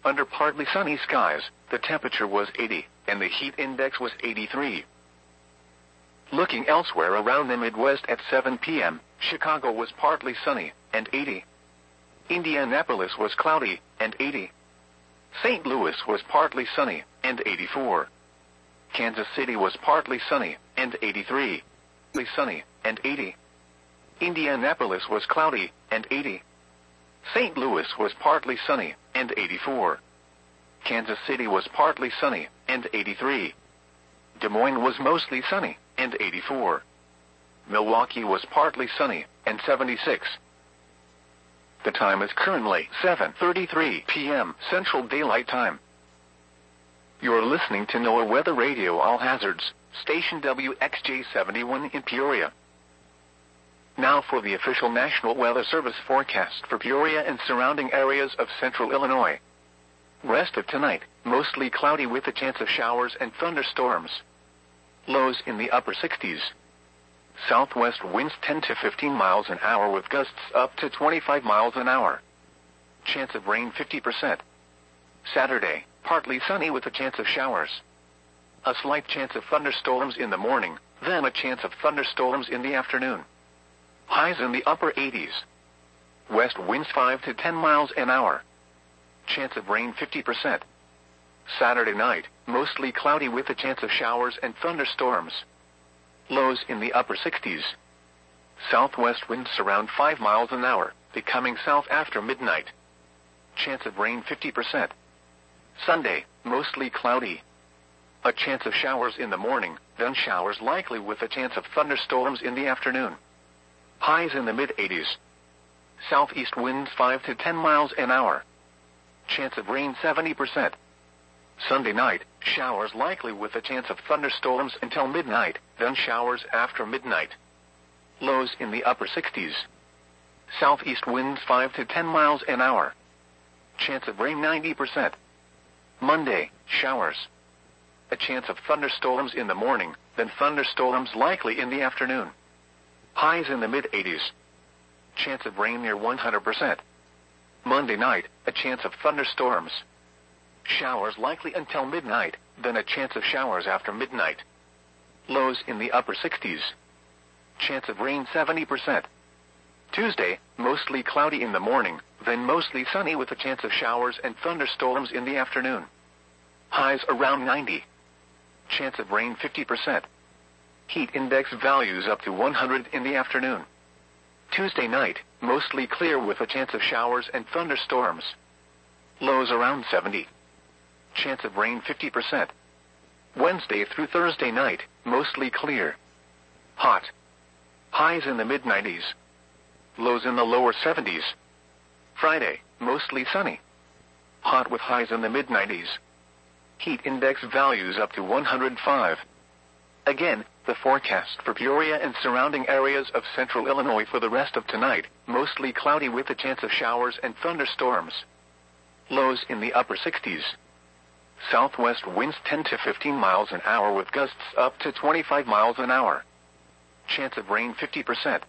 under partly sunny skies. The temperature was 80, and the heat index was 83. Looking elsewhere around the Midwest at 7 p.m., Chicago was partly sunny, and 80. Indianapolis was cloudy, and 80. St. Louis was partly sunny, and 84. Kansas City was partly sunny, and 83. Sunny, and 80. Indianapolis was cloudy, and 80. St. Louis was partly sunny, and 84. Kansas City was partly sunny, and 83. Des Moines was mostly sunny, and 84. Milwaukee was partly sunny, and 76. The time is currently 7:33 p.m. Central Daylight Time. You're listening to NOAA Weather Radio All Hazards, station WXJ71 in Peoria. Now for the official National Weather Service forecast for Peoria and surrounding areas of central Illinois. Rest of tonight, mostly cloudy with a chance of showers and thunderstorms. Lows in the upper 60s. Southwest winds 10 to 15 miles an hour with gusts up to 25 miles an hour. Chance of rain 50%. Saturday, partly sunny with a chance of showers. A slight chance of thunderstorms in the morning, then a chance of thunderstorms in the afternoon. Highs in the upper 80s. West winds 5 to 10 miles an hour. Chance of rain 50%. Saturday night, mostly cloudy with a chance of showers and thunderstorms. Lows in the upper 60s. Southwest winds around 5 miles an hour, becoming south after midnight. Chance of rain 50%. Sunday, mostly cloudy. A chance of showers in the morning, then showers likely with a chance of thunderstorms in the afternoon. Highs in the mid-80s. Southeast winds 5 to 10 miles an hour. Chance of rain 70%. Sunday night, showers likely with a chance of thunderstorms until midnight, then showers after midnight. Lows in the upper 60s. Southeast winds 5 to 10 miles an hour. Chance of rain 90%. Monday, showers. A chance of thunderstorms in the morning, then thunderstorms likely in the afternoon. Highs in the mid-80s. Chance of rain near 100%. Monday night, a chance of thunderstorms. Showers likely until midnight, then a chance of showers after midnight. Lows in the upper 60s. Chance of rain 70%. Tuesday, mostly cloudy in the morning, then mostly sunny with a chance of showers and thunderstorms in the afternoon. Highs around 90. Chance of rain 50%. Heat index values up to 100 in the afternoon. Tuesday night, mostly clear with a chance of showers and thunderstorms. Lows around 70. Chance of rain 50%. Wednesday through Thursday night, mostly clear. Hot. Highs in the mid-90s. Lows in the lower 70s. Friday, mostly sunny. Hot with highs in the mid-90s. Heat index values up to 105. Again, the forecast for Peoria and surrounding areas of central Illinois for the rest of tonight, mostly cloudy with a chance of showers and thunderstorms. Lows in the upper 60s. Southwest winds 10 to 15 miles an hour with gusts up to 25 miles an hour. Chance of rain 50%.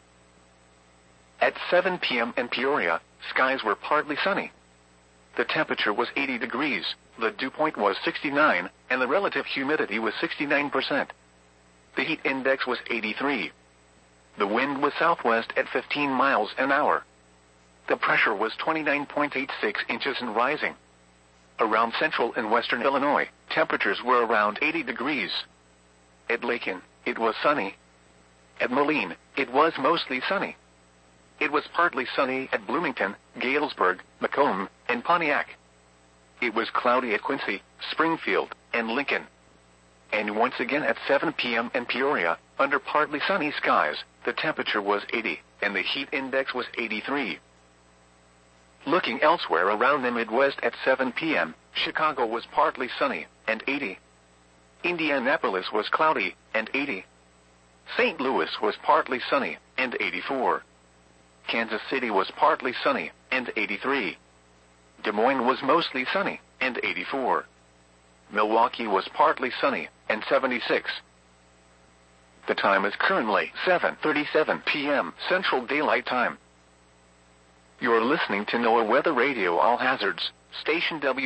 At 7 p.m. in Peoria, skies were partly sunny. The temperature was 80 degrees, the dew point was 69, and the relative humidity was 69%. The heat index was 83. The wind was southwest at 15 miles an hour. The pressure was 29.86 inches and rising. Around central and western Illinois, temperatures were around 80 degrees. At Lakin, it was sunny. At Moline, it was mostly sunny. It was partly sunny at Bloomington, Galesburg, Macomb, and Pontiac. It was cloudy at Quincy, Springfield, and Lincoln. And once again at 7 p.m. in Peoria, under partly sunny skies, the temperature was 80, and the heat index was 83. Looking elsewhere around the Midwest at 7 p.m., Chicago was partly sunny, and 80. Indianapolis was cloudy, and 80. St. Louis was partly sunny, and 84. Kansas City was partly sunny, and 83. Des Moines was mostly sunny, and 84. Milwaukee was partly sunny, and 76. The time is currently 7:37 p.m. Central Daylight Time. You're listening to NOAA Weather Radio All Hazards, station